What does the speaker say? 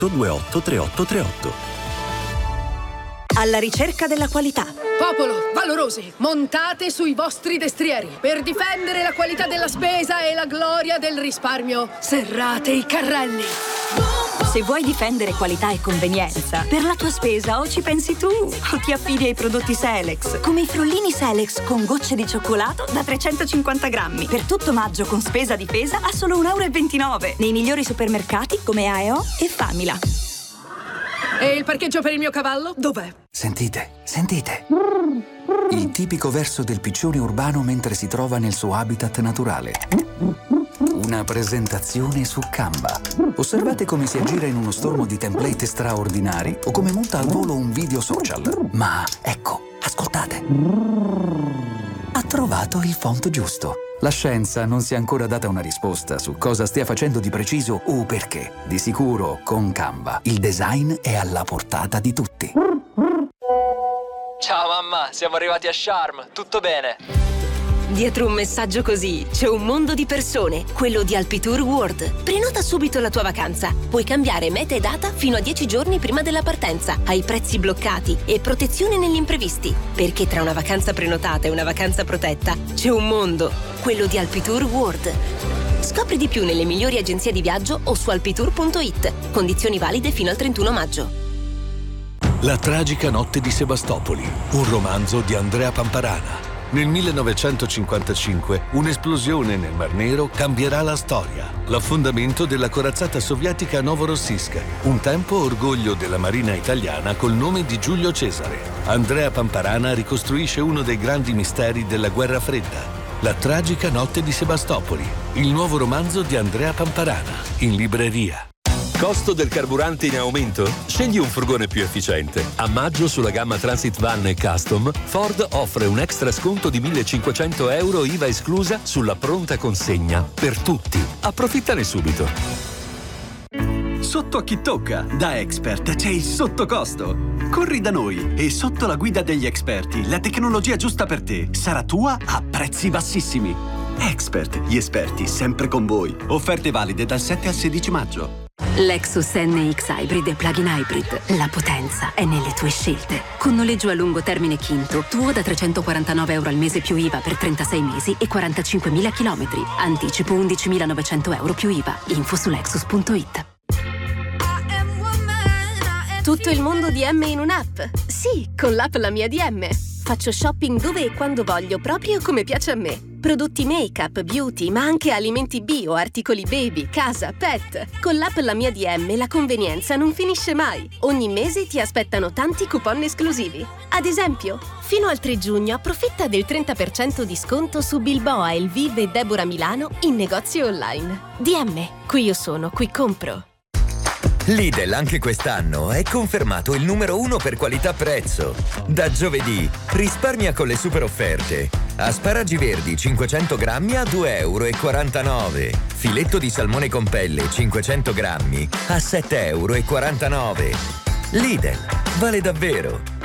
28 3838. Alla ricerca della qualità. Popolo, valorosi, montate sui vostri destrieri. Per difendere la qualità della spesa e la gloria del risparmio, serrate i carrelli. Se vuoi difendere qualità e convenienza, per la tua spesa o ci pensi tu o ti affidi ai prodotti Selex, come i frullini Selex con gocce di cioccolato da 350 grammi. Per tutto maggio con spesa difesa a solo 1,29 euro. Nei migliori supermercati come AEO e Famila. E il parcheggio per il mio cavallo? Dov'è? Sentite, sentite. Il tipico verso del piccione urbano mentre si trova nel suo habitat naturale. Una presentazione su Canva. Osservate come si aggira in uno stormo di template straordinari o come monta al volo un video social. Ma ecco, ascoltate. Ha trovato il font giusto. La scienza non si è ancora data una risposta su cosa stia facendo di preciso o perché. Di sicuro, con Canva, il design è alla portata di tutti. Ciao mamma, siamo arrivati a Sharm, tutto bene? Dietro un messaggio così c'è un mondo di persone, quello di Alpitour World. Prenota subito la tua vacanza. Puoi cambiare meta e data fino a 10 giorni prima della partenza, hai prezzi bloccati e protezione negli imprevisti. Perché tra una vacanza prenotata e una vacanza protetta c'è un mondo, quello di Alpitour World. Scopri di più nelle migliori agenzie di viaggio o su alpitour.it. Condizioni valide fino al 31 maggio. La tragica notte di Sebastopoli, un romanzo di Andrea Pamparana. Nel 1955 un'esplosione nel Mar Nero cambierà la storia. L'affondamento della corazzata sovietica Novorossiysk, un tempo orgoglio della marina italiana col nome di Giulio Cesare. Andrea Pamparana ricostruisce uno dei grandi misteri della guerra fredda. La tragica notte di Sebastopoli, il nuovo romanzo di Andrea Pamparana, in libreria. Costo del carburante in aumento? Scegli un furgone più efficiente. A maggio sulla gamma Transit Van e Custom, Ford offre un extra sconto di 1.500 euro IVA esclusa sulla pronta consegna. Per tutti. Approfittane subito. Sotto a chi tocca, da Expert c'è il sottocosto. Corri da noi e sotto la guida degli esperti, la tecnologia giusta per te sarà tua a prezzi bassissimi. Expert, gli esperti sempre con voi. Offerte valide dal 7 al 16 maggio. Lexus NX Hybrid e Plug-in Hybrid. La potenza è nelle tue scelte. Con noleggio a lungo termine Kinto, tuo da 349 euro al mese più IVA per 36 mesi e 45.000 chilometri. Anticipo 11.900 euro più IVA. Info su Lexus.it. Tutto il mondo DM in un'app? Sì, con l'app La Mia DM. Faccio shopping dove e quando voglio, proprio come piace a me. Prodotti make-up, beauty, ma anche alimenti bio, articoli baby, casa, pet. Con l'app La Mia DM la convenienza non finisce mai. Ogni mese ti aspettano tanti coupon esclusivi. Ad esempio, fino al 3 giugno approfitta del 30% di sconto su Bilboa, Elviv e Deborah Milano in negozi online. DM, qui io sono, qui compro. Lidl anche quest'anno è confermato il numero 1 per qualità-prezzo. Da giovedì risparmia con le super offerte. Asparagi verdi 500 grammi a 2,49 euro. Filetto di salmone con pelle 500 grammi a 7,49 euro. Lidl, vale davvero.